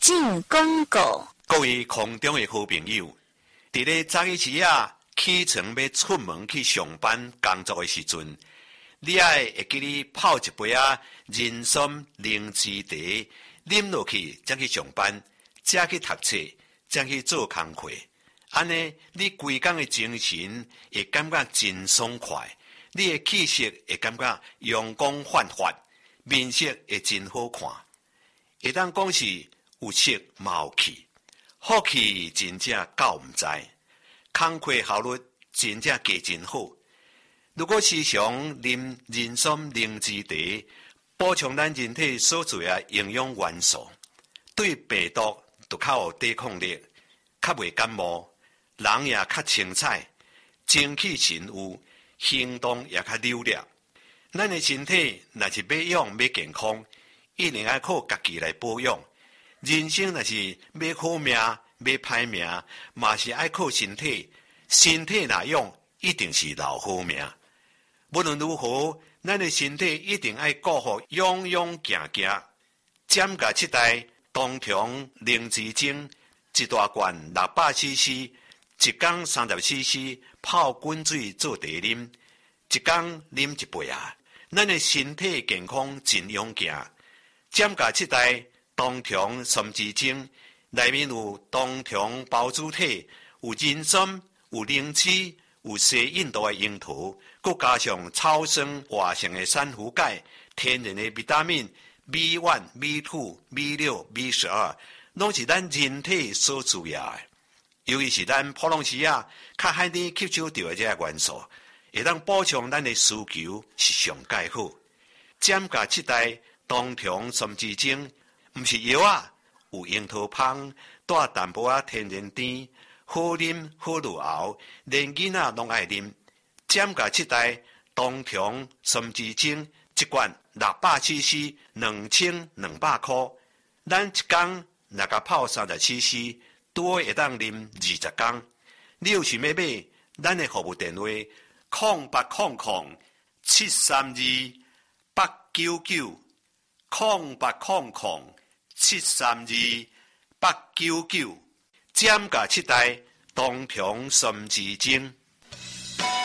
进广告。 各位空中的好朋友，伫咧早起时啊，起床要出门去上班工作的时阵，你会记得泡一杯人参灵芝茶，啉落去才去上班，才去读册，才去做工课。安尼，你规工的精神会感觉真爽快，你的气色会感觉阳光焕发，面色会真好看。会当讲是有色嘛有气，好气真正够唔知，工课效率真正加真好。如果时常啉人参灵芝茶，补充咱人体所需的营养元素，对病毒就较有抵抗力，较袂感冒。人也较清彩，精气神有，行动也较溜达。咱的身体若是要养要健康，一定要靠家己来保养。人生若是要好命要歹命，嘛是爱靠身体。身体若养，一定是留好命。无论如何，咱的身体一定爱顾好，勇勇行行。减价7袋冬虫灵芝精，一大罐600cc。一天30cc 泡滚水做茶啉，一天啉一杯啊！咱的身体健康真勇健。减价7袋冬虫参枝精，内面有冬虫孢子体，有人参，有灵芝，有西印度的樱桃，佮加上超生活性的珊瑚钙，天然的维他命 B1、B2、B6、B12，拢是咱人体所需要的。尤其是咱普通时较罕见吸收到的这个元素，会当补充咱的需求是上介好。减价7袋冬虫参枝精，毋是药啊，有樱桃香，带淡薄天然甜，好啉好入喉，连囡仔拢爱啉。减价7袋冬虫参枝精，一罐600cc，2200块。咱一天若甲泡30cc。多会当啉20天。你有想要买，咱的服务电话0800-732-899，0800-732-899，减价7袋冬虫参枝精。